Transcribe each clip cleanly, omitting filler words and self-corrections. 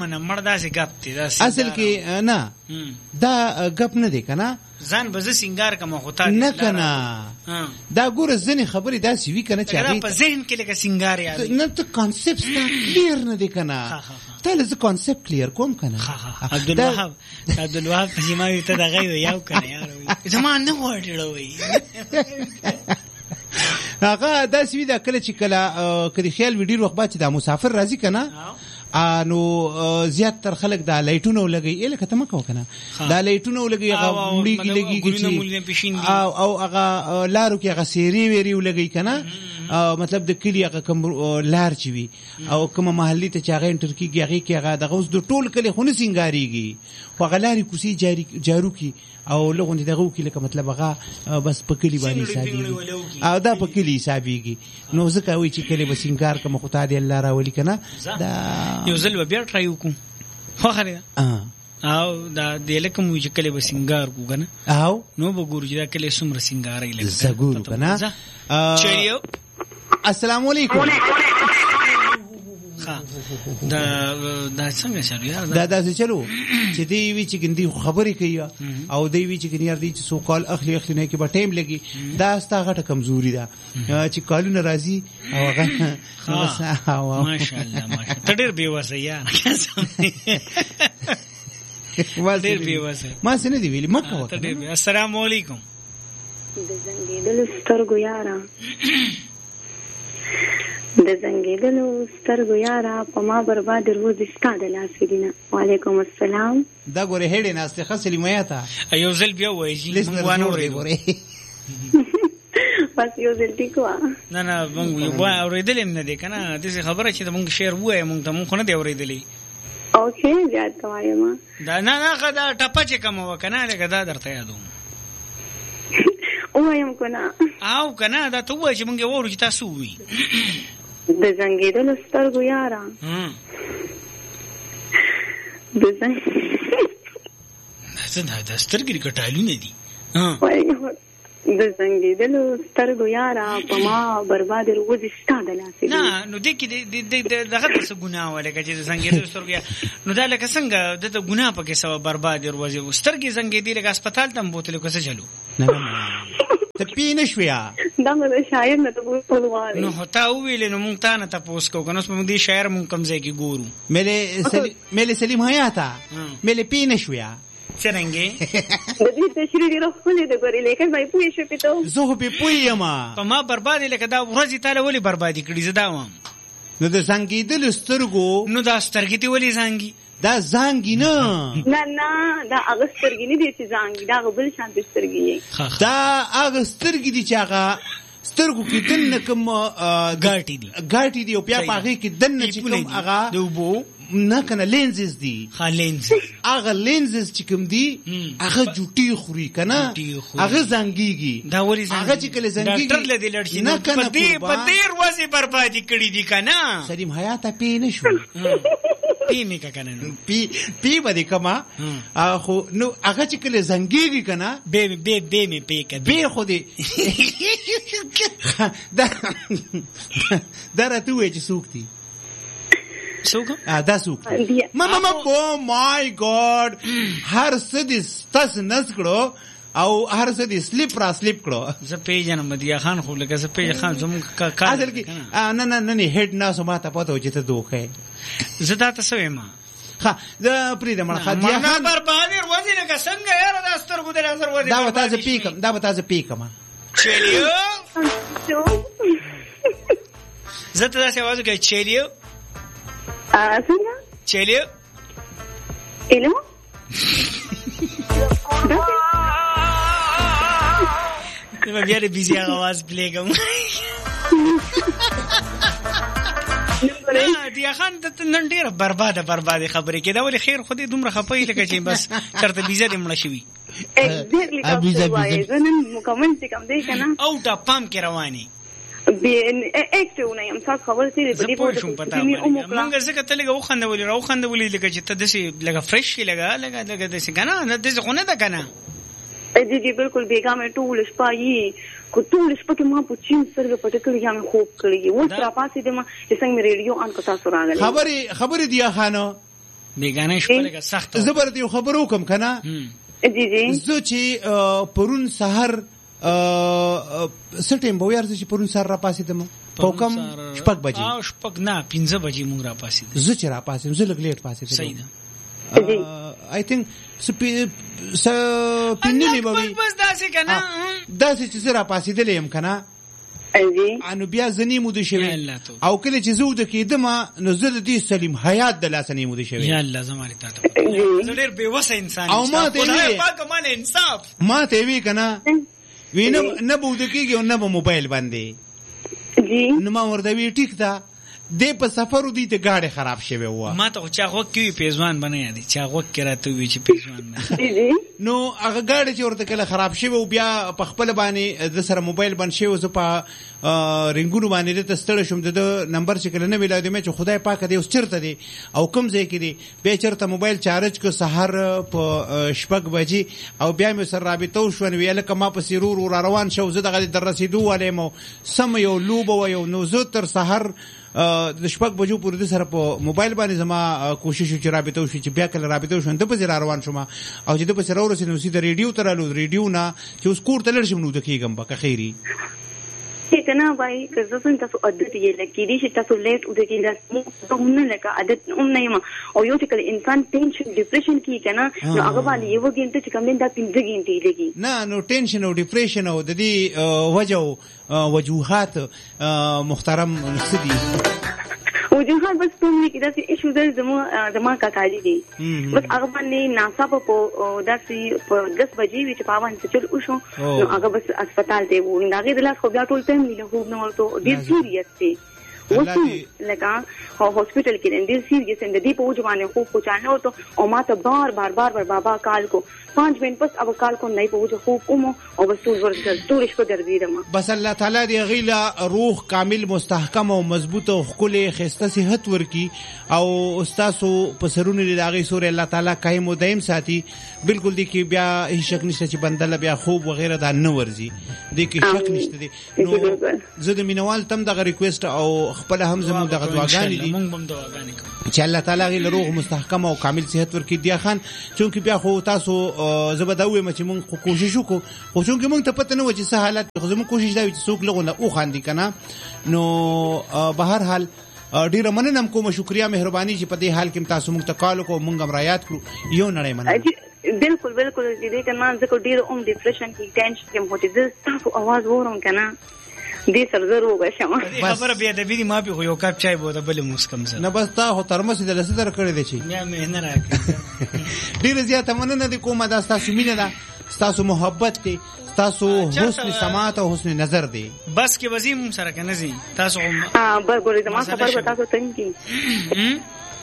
منه مړ داسې ګپ دی اصل کې نه دا ګپ نه دی کنه ځان به زه سنگار کوم خو تا نه کنه دا ګوره ځنې خبرې داسې وي کنه چې هغه په ذهن کې لکه سنگار یاد نه ته کانسپټ تا کلیر نه دی کنه ته لږ کانسپټ کلیر کوم کنه عبدالوهاب پښیماوي ته دغه یو کنه یار زما نه وړلوي هغه داسې وي دا کله چې کله خیال ویډیو وخت بعد چې دا مسافر راځي کنه نو زیات تر خلک دا لایټونه ولګي الکه ته مکو کنه دا لایټونه ولګي هغه مړیږي لګي او هغه لارو کې هغه سیری ویری ولګي کنه مطلب د کلی هغه کوم لار چي وي او کوم محلي ته چاغه انټر کیږي هغه کې هغه دغه اوس د ټول کلی خونه سنگاريږي خو هغه لاري کوسي جارو کی او لغون دغه کې لکه مطلب هغه بس په کلی باندې حسابيږي او دا په کلی حسابيږي نو ځکه وی چې کلی به سنگار کوم خدای دې الله را ولي کنه دا یو ځل بیا ټرای وکم خو خره او دا د لکه مو چې کلی به سنگار کو کنه او نو به ګورو چې دا کلی سمره سنگاري لګي زګور کنه چيريو السلام علیکم دا څنګه شر یار دا څه چلو چې دی وی چې ګندي خبرې کوي او دی وی چې ګنیر دی چې سو کال اخلي نه کې به ټیم لګي دا ستا غټه کمزوري ده چې کالونه راځي او هغه ماشاءالله ته ډېر بے وسه یار ډېر بے وسه ما څه نه دی ویلي مکه السلام علیکم د زنګېدلو سترګو یاره د زنګېدلو سترګو یاره په ما برباد روز ستا د لاسې دینه وعلیکم السلام دا ګوره هډې ناسته خسلی میا تا یو ځل بیا وایي مونږ وانه اورېدو بس یو ځل ټیکو نه مونږ اورېدلې نه دی کنه داسې خبره چې مونږ شعر وایو مونږ ته مونږ خو نه دی اورېدلې اوکې زیات وایم دا نه دا ټپه چې کوم وکنه لکه دا درته یادوم وایم کنه او کنه دا ته وایي چې مونږ وورو چې تاسو وی د زنګېدلو سترګو یاره دا سترګې کټالونه دي د زنګېدلو سترګو یاره په ما برباد روز ستا د لاسې نه نو دې کې دغه څه ګناه ولکه چې د زنګېدلو سترګو نو دا لکه څنګه د ګناه پکې سبب برباد روز سترګې زنګېدې لکه هسپتال ته بوتلې کو څه چلو ته پی نشویا دا مې شاعر نه ته پوښتنه نو هتا ویل نو مونږ ته نه تاسو کو کنه موږ دې شاعر مونږ کم ځای کې ګورو ملي سلیم حیاتا ملي پی نشویا څنګه د دې تشریح دی راخلې د ګورې لیکل مې پوي شو پته زه په پویما په ما برباد لکه دا ورځي تعالی ولی بربادي کړی زدا وم نو د زنګېدل سترګو نو دا سترګې تی ولی زنګي دا زنګي نه دا هغه سترګې نه دي چې زنګي دا بل شان سترګې دا هغه سترګې دي چې هغه سترګو کې دنه کوم ګاټي دي او بیا پاغه کې دنه چې کوم هغه دوبو نه کنه لینزز دي لینز هغه لینزز چې کوم دي هغه جوټي خوري کنه هغه زنګيږي دا وري هغه چې کله زنګيږي ډاکټر لدی لړشي نه کنه په دې ورځې بربادي کړی دي کنه سلیم حیات پی نشو پی می کنه پی باندې کما خو نو هغه چې کله زنګيږي کنه به می پی کړي به خو دې دا راته وې چې سوکتي سوک دا سوک ماما او مای ګاډ هر څه دې تاسو نس کړو او هر څه دې سلیپ کړو زه پیژنم مدیا خان خو لکه زه پیژ خان زموږ کار اصل کې نه هډ نه سم ته پته و چې ته دوخه زه دا تاسو ما ها دا پرې د مړه خدای ما بربادي ورځي لکه څنګه یاره دا سترګو دې نظر ودی دا وتازه پیکم چلیو زه ته دا څه وایو کې چلیو څنګه چلیو الو ما بیا دې بيزي आवाज پلی کوم دی خان ته نن ډیره برباده خبرې کې دا ولې خیر خو دې دومره خپې لکه چې بس ترته بيزه دې مړ شي نن مکمل څه کم دی کنه او دا پام کې رواني اکټیونه یم تاسو خبرې دې په دې پوه شم پتا مونږ څنګه ته لګو خندولې لکه چې ته دسي لکه فرش لګا دسي کنه نه دسي خونه ده کنه دې بالکل بیګا مې ټول شپه یې کو ټول شپه کې ما په چین سره پټکړی یم خوب کړی و تر پاسې دې ما چې څنګه ریډیو ان کو تاسو راغلی خبرې دی خانو بیگانه شپه لګه سخت زبر یو خبرو کوم کنه جی جی زه چې پرون سحر سټیم به یار چې پرون سحر را پاسیدم په کوم شپږ بجې شپږ نه 15 بجې مونږ را پاسیدم زه چې را پاسیدم زه لګ لیټ پاسیدم صحیح ده I think پینې به وي بس داسې کنه داسې چې زه را پاسیدلې یم کنه انو بیا زنی مود شوی او کله چې زه د کېدم نو زه د دې سلیم حیات د لاسنی مود شوی یا الله زماري ته زه ډېر بے وسه انسان او ما ته وی پاک مال انصاف ما ته وی کنه وینم نه بود کېږي او نه په موبایل باندې جی نو ما ورته وی ټیک ده د په سفر ودی ته گاډي خراب شوی و ما ته چا غوږ کې پیزوان بنه دي چا غوږ کې راته وی چې پیزوان نو هغه گاډي چې ورته کله خراب شوی او بیا په خپل باندې د سره موبایل باندې شوی زه په رنګونو باندې ته ستړی شوم د نمبر چې کله نه ویلای دی چې خدای پاک دې اوس چرته دی او کوم ځای کې دی به چرته موبایل چارج کو سحر په شپږ بجې او بیا مې سره رابطه شو نو ویل کما په سرور روان شو زه دغه در رسیدو ولې مو سم یو لوب و یو نو زه تر سحر د شپږ بجو پورې د سره په موبایل باندې زما کوشش چې رابطه وشي چې بیا کله رابطه وشو د په زیر روان شوم او چې د په سره ورسې نو سي د ریډیو ترالو ریډیو نه چې اوس کور ته لړ شم نو د کېږم به خیری کنه وای که زه څنګه تاسو عادت یې لکې دي چې تاسو لیټ او د کې داس نه لکه عادت نه یم او یو چې انسان ټینشن ډیپریشن کې کنه نو هغه باندې یو غنټه چې کوم دا 15 غنټې لګي نه نو ټینشن او ډیپریشن او د دې وجو وجوهات محترم سدي وجوهات بس کوم کې داسې ایشو ده زما کاکاجي دي بس هغه باندې ناصاب په داسې په 10 بجې وی چې پاوان څه چل وشو نو هغه بس هسپتال ته و نو هغه د لاس خو بیا ټول ټایم نه خوب نه ورته ډیر سیریس دي وڅو لکه هاسپټل کې ډیر سیریس اند دی په ځوانه خوب کو چانه ورته او ما ته بار بابا کال کو 5 منٹ پس اب کال کو نه په خوب اومو او بس ټول ورته ټول شپه ګرځیدم بس الله تعالی دی غیلا روح کامل مستحکم او مضبوط او خله خسته صحت ورکی او استادو په سرونه لږی سورې الله تعالی قائم او دائم ساتي بالکل دی کې بیا هیڅ شک نشته چې بندله بیا خوب وغیرہ دا نه ورزي دی کې شک نشته دی نو زه د مینوال تم دغه ریکوست او خپل هم زموږ دغه دعاګانې دي مونږ هم دعاګانې کوو چې الله تعالی غي روح مستحکم او کامل صحت ورکړي دی خان چونکی بیا خو تاسو زبداوي مچ مونږ کوشش وکړو خو چونکی مونږ ته پته نه و چې څه حالت خو زموږ کوشش دا چې څوک لغونه او خاندي کنه نو بهر حال ډیره مننه کوم شکریا مهرباني چې په دې حال کې تاسو مونږ ته کال کو مونږ هم رعایت کړو یو نړۍ مننه بالکل دې کنه ځکه ډیره ډیپریشن کې ټینشن کې هوته د تاسو आवाज ورم کنه دې سرزر وګښم خبره بیا د بيدي ما په یو کاپ چای بوده بل مسکم سره نه بس تا هو ترمس د لسدر کړی دی چې مې نه راکې ډیر زیاته مننه د کومه دا تاسو مینه ده تاسو محبت دي تاسو حسن سماعت او حسن نظر دي بس کې وزیم سره کنه زی تاسو برګورې زما خبر به تاسو څنګه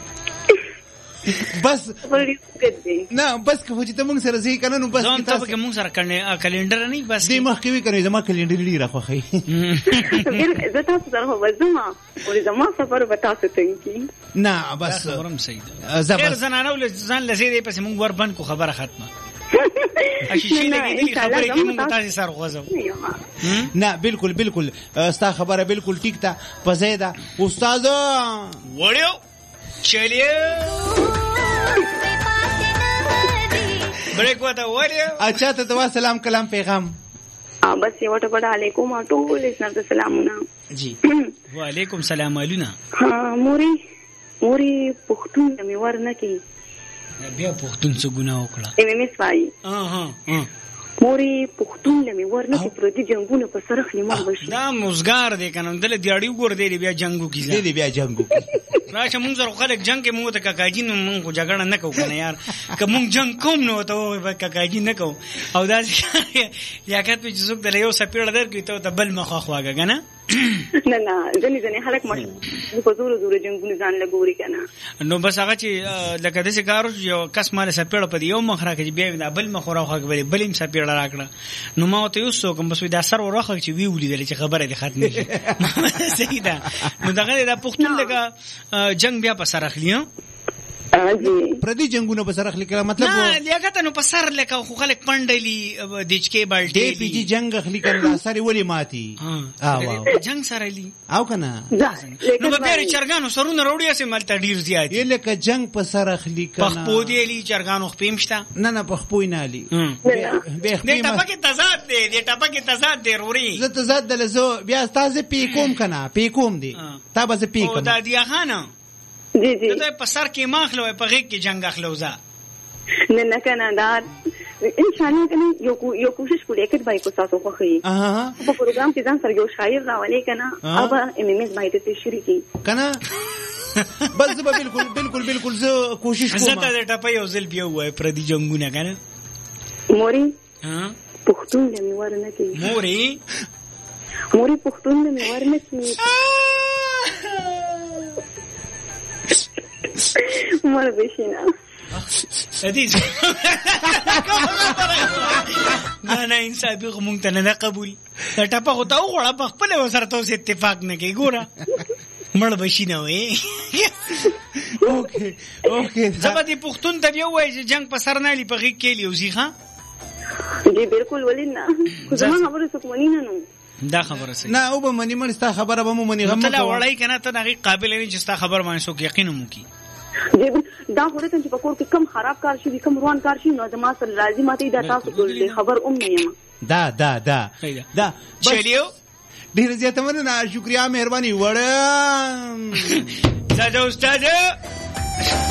بس نه بس که چې ته مونږ سره ځي کنه نو بس ځان ته به مونږ سره کلندر نه بس دې مخ کې وی کنه زما کلندر لري راخوخی زه تاسو سره وځم او زما سفر به تاسو ته نه بس خبرم صحیح ده زبر زنانه ول ځان لزیدې پس مونږ ور بند کو خبره ختمه اشیشې لګېدلې خبرې کې مونږ تاسو سره غوځو نه بالکل ستا خبره بالکل ټیک ده پزیدا استاد وړیو چلیے بریک وته وړیو اچھا ته دوا سلام کلام پیغام بس یو ټکو علیکم ټول اسناد سلامونه جی وعلیکم سلام علونا موري پښتون مې ورنه کی بیا پښتون څه ګناه وکړه مې مسوای موري پښتون مې ورنه کی پر دې جنگونو په سرخ نیمه وشي دا مزګار دی کنه دل دیاړي ګور دی بیا جنگو کیږي دی بیا جنگو راشه مونږ زره خلک جنگ کې مو ته کاکاجی نو مونږ جګړه نه کوو کنه یار که مونږ جنگ کوم نو ته کاکاجی نه کوو او دا یاکات په جزوک د یو سپیړه درکې ته بل مخ خواګه کنه نه ځنې خلک مې په زور جنگونه ځان لګوري کنه نو بس هغه چې لکه د څه کارو یو کس مال سپیړه په یو مخ راکې بیا بل مخ راخواګه بل هم سپیړه راکړه نو ما ته یو څوک بس دا سر ورخه چې وی ولیدل چې خبره دې ختمه شي صحیح ده نو دغه د پښتون لګه جنگ بیا په سر اخلي پردي جنگونه به سره اخلي کله مطلب نه لیاقت نو په سر لکه خو خلک پندلی دچکي بالټي پی جی جنگ اخلي کله سره ولي ماتي جنگ سره لی او کنه نو به بیر چرګانو سرونه وروړي سه ملته ډیر زیات یې لکه جنگ په سره اخلي کنه پخپو دی لی چرګانو خپېمشتا نه پخپو نه لی به ټپکه تضاد دی د ټپکه تضاد دی روري زه تضاد دلزو بیا تاسو پی کوم کنه پی کوم دی تا به پی کوم او دا دی خانه جی جی ته په سر کې ماخلو په غیږ کې جنگ اخلوزا نه کنه دا ان شاء الله کنه یو کوشش کولی کړئ بای کو تاسو خو خي په پروګرام کې ځان سره یو شاعر راولې کنه اب ام ام اس بای ته شریکي کنه بس بالکل زه کوشش کوم زه ته ټپه یو ځل بیا وای پردي جنگونه کنه موري پښتون دې ورنه کی موري پښتون دې ورنه کی مور بشینا حدیث نه انصاف به مونږ ته نه قبول دا ټپه خو ته وغوړه په خپل وسره ته اتفاق نه کوي ګوره مړ بشینا وې اوکې زبدي پښتون ته یو وای چې جنگ په سر نه لې په غیږ کې لیوزي ښا جی بالکل ولینه خو زما خبره څوک منینه نو دا خبره سي نه او به منی مړ ستا خبره به مو منی غم ته وړای کنه ته هغه قابل نه چې ستا خبر باندې څوک یقین مو کی دا خوري ته چې په کور کې کم خراب کار شي کم روان کار شي نو زما سره راضي ماته دا تاسو ټول خبر نه یم دا چلیو ډیر زیاته مننه شکریا مهرباني وړ زاده استاد